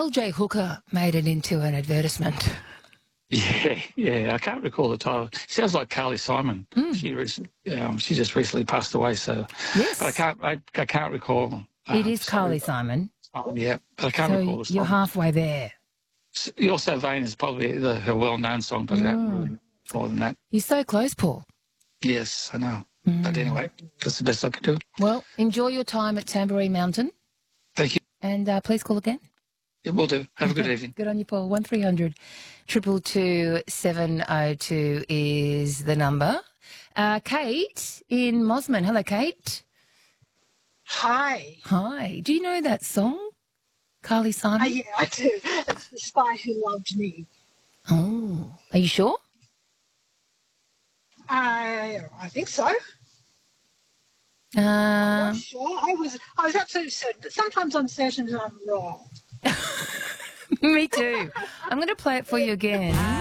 LJ Hooker made it into an advertisement. Yeah. I can't recall the title. Sounds like Carly Simon. She just recently passed away. So, Yes. but I can't recall. It is Carly Simon. Yeah, but I can't recall So the song. you're halfway there. You're So Vain is probably her well-known song, but really more than that. You're so close, Paul. Yes, I know. But anyway, that's the best I could do. Well, enjoy your time at Tamboree Mountain. Thank you. And please call again. It will do. Have a good evening. Good on you, Paul. 1300 222 702 is the number. Kate in Mosman. Hello, Kate. Hi. Hi. Do you know that song, Carly Simon? Yeah, I do. It's The Spy Who Loved Me. Oh, are you sure? I think so. I'm Uh, not sure. I was absolutely certain, but sometimes I'm certain and I'm wrong. me too. I'm going to play it for you again.